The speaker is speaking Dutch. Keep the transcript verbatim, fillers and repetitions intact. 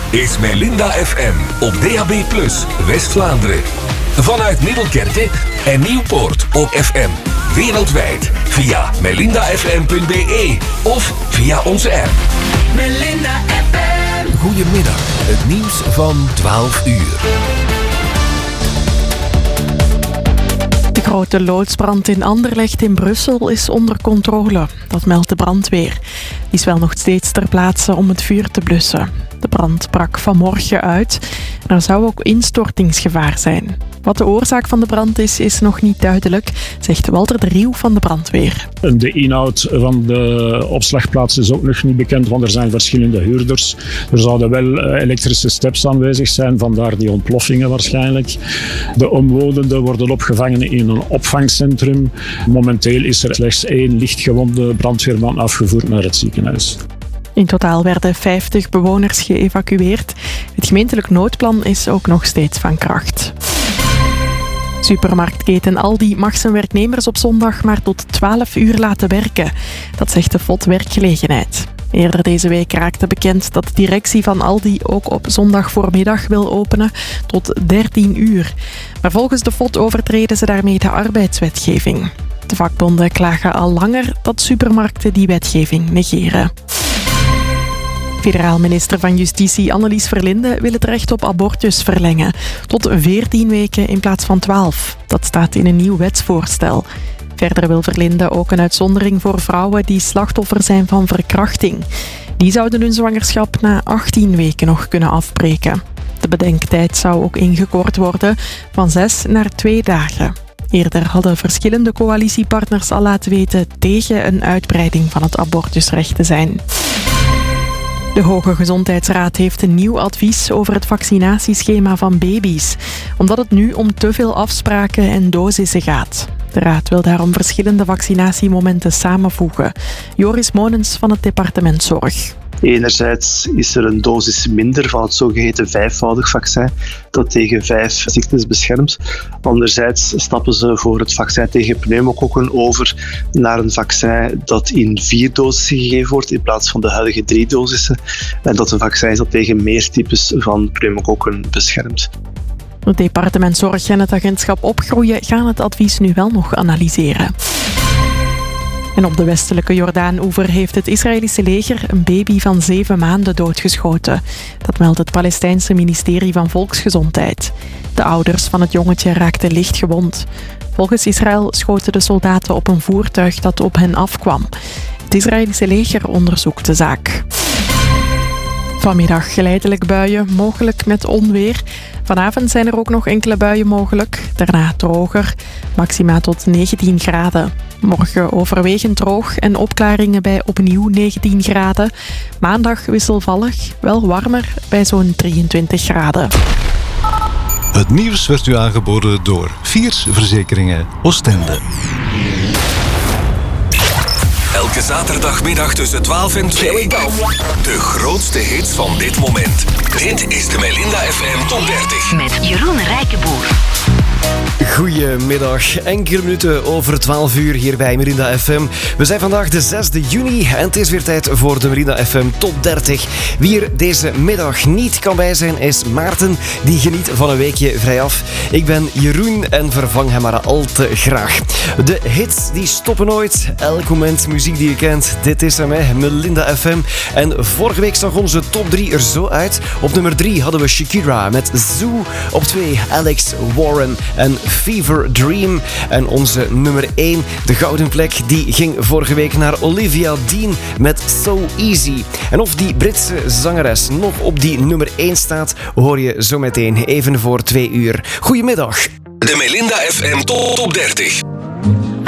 is Melinda F M op D A B plus, West-Vlaanderen. Vanuit Middelkerke en Nieuwpoort op F M. Wereldwijd via melinda f m punt b e of via onze app. Melinda F M. Goedemiddag, het nieuws van twaalf uur. De grote loodsbrand in Anderlecht in Brussel is onder controle. Dat meldt de brandweer. Die is wel nog steeds ter plaatse om het vuur te blussen. De brand brak vanmorgen uit en er zou ook instortingsgevaar zijn. Wat de oorzaak van de brand is, is nog niet duidelijk, zegt Walter de Rieuw van de brandweer. De inhoud van de opslagplaats is ook nog niet bekend, want er zijn verschillende huurders. Er zouden wel elektrische steps aanwezig zijn, vandaar die ontploffingen waarschijnlijk. De omwonenden worden opgevangen in een opvangcentrum. Momenteel is er slechts één lichtgewonde brandweerman afgevoerd naar het ziekenhuis. In totaal werden vijftig bewoners geëvacueerd. Het gemeentelijk noodplan is ook nog steeds van kracht. Supermarktketen Aldi mag zijn werknemers op zondag maar tot twaalf uur laten werken. Dat zegt de V O D Werkgelegenheid. Eerder deze week raakte bekend dat de directie van Aldi ook op zondag voormiddag wil openen tot dertien uur. Maar volgens de V O D overtreden ze daarmee de arbeidswetgeving. De vakbonden klagen al langer dat supermarkten die wetgeving negeren. Federaal minister van Justitie Annelies Verlinde wil het recht op abortus verlengen. Tot veertien weken in plaats van twaalf. Dat staat in een nieuw wetsvoorstel. Verder wil Verlinde ook een uitzondering voor vrouwen die slachtoffer zijn van verkrachting. Die zouden hun zwangerschap na achttien weken nog kunnen afbreken. De bedenktijd zou ook ingekort worden van zes naar twee dagen. Eerder hadden verschillende coalitiepartners al laten weten tegen een uitbreiding van het abortusrecht te zijn. De Hoge Gezondheidsraad heeft een nieuw advies over het vaccinatieschema van baby's, omdat het nu om te veel afspraken en dosissen gaat. De raad wil daarom verschillende vaccinatiemomenten samenvoegen. Joris Monens van het departement Zorg. Enerzijds is er een dosis minder van het zogeheten vijfvoudig vaccin dat tegen vijf ziektes beschermt. Anderzijds stappen ze voor het vaccin tegen pneumokokken over naar een vaccin dat in vier dosissen gegeven wordt in plaats van de huidige drie dosissen. En dat een vaccin is dat tegen meer types van pneumokokken beschermt. Het departement Zorg en het agentschap Opgroeien gaan het advies nu wel nog analyseren. En op de westelijke Jordaan-oever heeft het Israëlische leger een baby van zeven maanden doodgeschoten. Dat meldt het Palestijnse ministerie van Volksgezondheid. De ouders van het jongetje raakten licht gewond. Volgens Israël schoten de soldaten op een voertuig dat op hen afkwam. Het Israëlische leger onderzoekt de zaak. Vanmiddag geleidelijk buien, mogelijk met onweer. Vanavond zijn er ook nog enkele buien mogelijk. Daarna droger, maxima tot negentien graden. Morgen overwegend droog en opklaringen bij opnieuw negentien graden. Maandag wisselvallig, wel warmer bij zo'n drieëntwintig graden. Het nieuws werd u aangeboden door Viers Verzekeringen Oostende. Elke zaterdagmiddag tussen twaalf en twee. De grootste hits van dit moment. Dit is de Melinda F M Top dertig. Met Jeroen Rijkenboer. Goedemiddag, enkele minuten over twaalf uur hier bij Melinda F M. We zijn vandaag de zesde juni en het is weer tijd voor de Melinda F M Top dertig. Wie er deze middag niet kan bij zijn is Maarten, die geniet van een weekje vrijaf. Ik ben Jeroen en vervang hem maar al te graag. De hits die stoppen nooit, elk moment muziek die je kent. Dit is hem, hè, Melinda F M. En vorige week zag onze top drie er zo uit. Op nummer drie hadden we Shakira met Zoo. Op twee Alex Warren en Fever Dream. En onze nummer één, de gouden plek, die ging vorige week naar Olivia Dean met So Easy. En of die Britse zangeres nog op die nummer één staat, hoor je zo meteen even voor twee uur. Goedemiddag. De Melinda F M Top dertig.